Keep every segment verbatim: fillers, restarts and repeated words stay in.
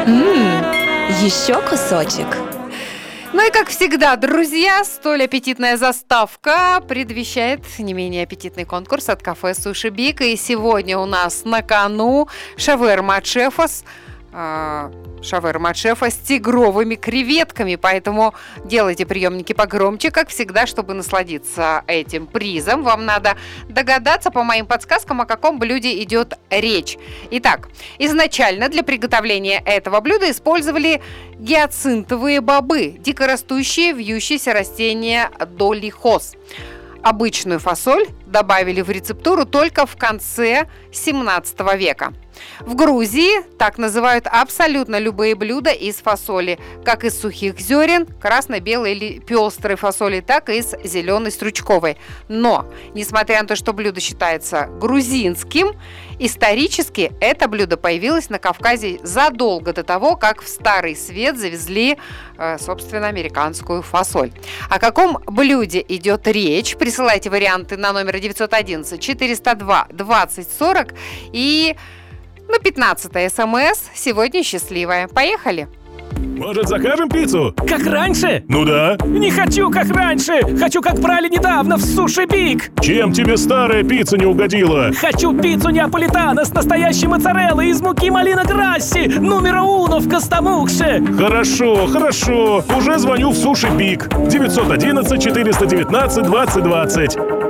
Ммм, еще кусочек. Ну и как всегда, друзья, столь аппетитная заставка предвещает не менее аппетитный конкурс от кафе Суши Биг. И сегодня у нас на кону шаверма от шефа с, э, шаверма от шефа с тигровыми креветками. Поэтому делайте приемники погромче, как всегда, чтобы насладиться этим призом. Вам надо догадаться по моим подсказкам, о каком блюде идет речь. Итак, изначально для приготовления этого блюда использовали гиацинтовые бобы, дикорастущие вьющиеся растения долихоз. Обычную фасоль добавили в рецептуру только в конце семнадцатого века. В Грузии так называют абсолютно любые блюда из фасоли, как из сухих зерен, красно-белой или пестрой фасоли, так и из зеленой стручковой. Но, несмотря на то, что блюдо считается грузинским, исторически это блюдо появилось на Кавказе задолго до того, как в Старый Свет завезли, э, собственно, американскую фасоль. О каком блюде идет речь? Присылайте варианты на номер девятьсот одиннадцать четыреста два двадцать сорок и... Ну, пятнадцатое СМС. Сегодня счастливая. Поехали! Может, закажем пиццу? Как раньше? Ну да. Не хочу как раньше! Хочу, как брали недавно в Суши Биг! Чем тебе старая пицца не угодила? Хочу пиццу неаполитано с настоящей моцареллой из муки малина грасси, номера уно в Костомукше! Хорошо, хорошо. Уже звоню в Суши Биг. девятьсот одиннадцать четыреста девятнадцать двадцать двадцать.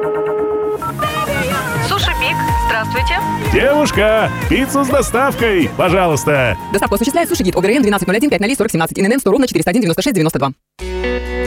Суши Биг, здравствуйте. Девушка, пицца с доставкой, пожалуйста. Доставку осуществляет Суши Гид. ОГРН двенадцать ноль один пять ноль сорок семнадцать. ИНН сто ровно четыреста один девяносто шесть девяносто два.